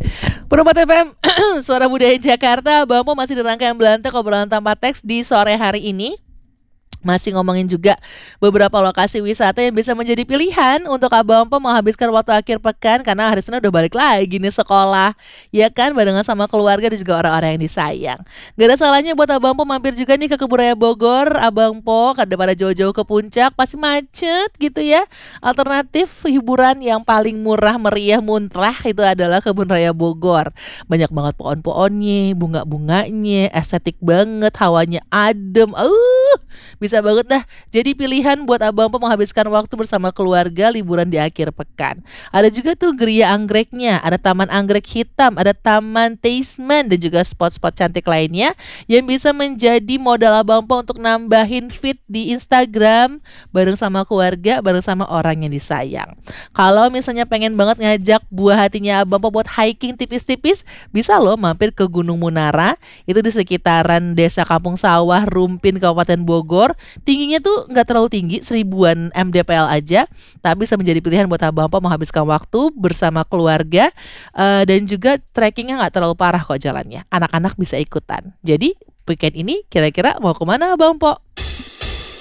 Perempat FM, Suara Budaya Jakarta. Bang Po masih di rangkaian Belantek obrolan tanpa teks di sore hari ini. Masih ngomongin juga beberapa lokasi wisata yang bisa menjadi pilihan untuk Abang Po menghabiskan waktu akhir pekan, karena hari Senin udah balik lagi nih sekolah, ya kan, barengan sama keluarga dan juga orang-orang yang disayang. Gak ada salahnya buat Abang Po mampir juga nih ke Kebun Raya Bogor, Abang Po, daripada jauh-jauh ke puncak pasti macet gitu ya. Alternatif hiburan yang paling murah, meriah, muntrah itu adalah Kebun Raya Bogor. Banyak banget pohon-pohonnya, bunga-bunganya, estetik banget, hawanya adem. Bisa banget dah jadi pilihan buat Abang Po menghabiskan waktu bersama keluarga liburan di akhir pekan. Ada juga tuh geria anggreknya, ada taman anggrek hitam, ada taman Tasteman dan juga spot-spot cantik lainnya yang bisa menjadi modal Abang Po untuk nambahin feed di Instagram bareng sama keluarga, bareng sama orang yang disayang. Kalau misalnya pengen banget ngajak buah hatinya Abang Po buat hiking tipis-tipis, bisa loh mampir ke Gunung Munara. Itu di sekitaran Desa Kampung Sawah, Rumpin, Kabupaten Bogor. Tingginya tuh nggak terlalu tinggi, 1000-an mdpl aja, tapi bisa menjadi pilihan buat Abang Po menghabiskan waktu bersama keluarga, dan juga trekkingnya nggak terlalu parah kok jalannya. Anak-anak bisa ikutan. Jadi weekend ini kira-kira mau kemana Abang Po?